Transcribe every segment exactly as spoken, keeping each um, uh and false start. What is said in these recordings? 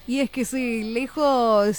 Y es que sí, lejos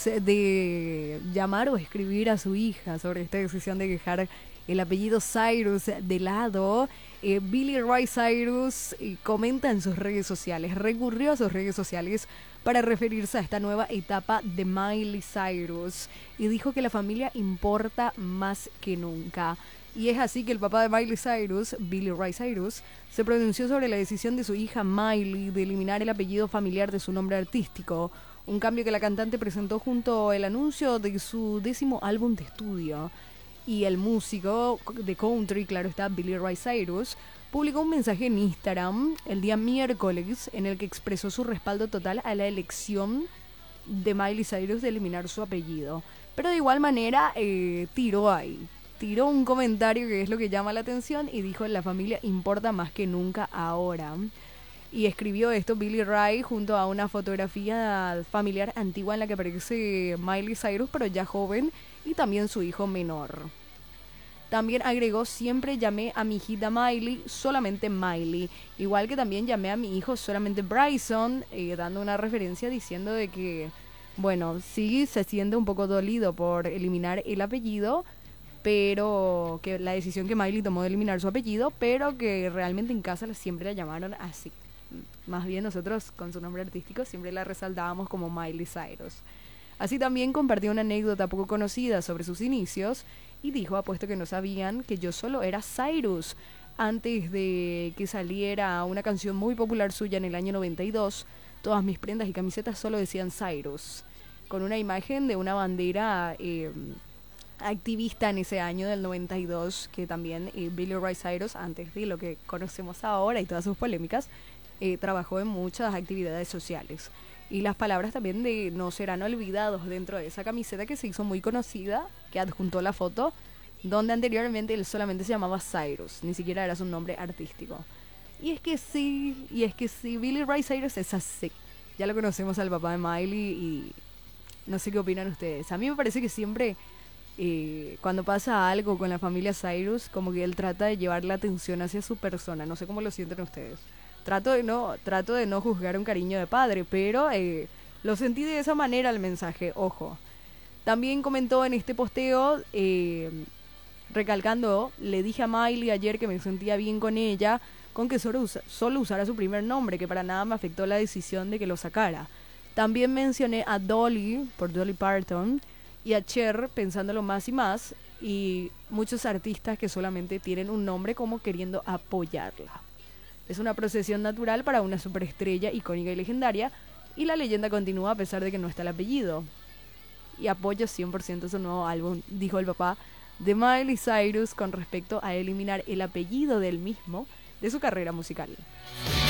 de llamar o escribir a su hija sobre esta decisión de dejar el apellido Cyrus de lado, eh, Billy Ray Cyrus eh, comenta en sus redes sociales, recurrió a sus redes sociales para referirse a esta nueva etapa de Miley Cyrus y dijo que la familia importa más que nunca. Y es así que el papá de Miley Cyrus, Billy Ray Cyrus, se pronunció sobre la decisión de su hija Miley de eliminar el apellido familiar de su nombre artístico, un cambio que la cantante presentó junto al anuncio de su décimo álbum de estudio. Y el músico de country, claro está, Billy Ray Cyrus, publicó un mensaje en Instagram el día miércoles en el que expresó su respaldo total a la elección de Miley Cyrus de eliminar su apellido. Pero de igual manera eh, tiró ahí, tiró un comentario que es lo que llama la atención y dijo: la familia importa más que nunca ahora. Y escribió esto Billy Ray junto a una fotografía familiar antigua en la que aparece Miley Cyrus, pero ya joven, y también su hijo menor. También agregó: siempre llamé a mi hijita Miley solamente Miley, igual que también llamé a mi hijo solamente Bryson, eh, dando una referencia diciendo de que, bueno, sí se siente un poco dolido por eliminar el apellido, pero que la decisión que Miley tomó de eliminar su apellido, pero que realmente en casa siempre la llamaron así. Más bien nosotros con su nombre artístico siempre la resaltábamos como Miley Cyrus. Así también compartió una anécdota poco conocida sobre sus inicios y dijo: apuesto que no sabían que yo solo era Cyrus. Antes de que saliera una canción muy popular suya en el año noventa y dos, todas mis prendas y camisetas solo decían Cyrus, con una imagen de una bandera eh, activista en ese año del noventa y dos, que también eh, Billy Ray Cyrus, antes de lo que conocemos ahora y todas sus polémicas, eh, trabajó en muchas actividades sociales. Y las palabras también de no serán olvidados dentro de esa camiseta que se hizo muy conocida, que adjuntó la foto, donde anteriormente él solamente se llamaba Cyrus, ni siquiera era su nombre artístico. Y es que sí, y es que sí, Billy Ray Cyrus es así. Ya lo conocemos al papá de Miley y no sé qué opinan ustedes. A mí me parece que siempre eh, cuando pasa algo con la familia Cyrus, como que él trata de llevar la atención hacia su persona. No sé cómo lo sienten ustedes. Trato de no, trato de no juzgar un cariño de padre, pero eh, lo sentí de esa manera el mensaje, ojo. También comentó en este posteo, eh, recalcando: le dije a Miley ayer que me sentía bien con ella, con que solo, usa, solo usara su primer nombre, que para nada me afectó la decisión de que lo sacara. También mencioné a Dolly, por Dolly Parton, y a Cher, pensándolo más y más, y muchos artistas que solamente tienen un nombre como queriendo apoyarla. Es una procesión natural para una superestrella icónica y legendaria, y la leyenda continúa a pesar de que no está el apellido. Y apoyo cien por ciento su nuevo álbum, dijo el papá de Miley Cyrus con respecto a eliminar el apellido del mismo de su carrera musical.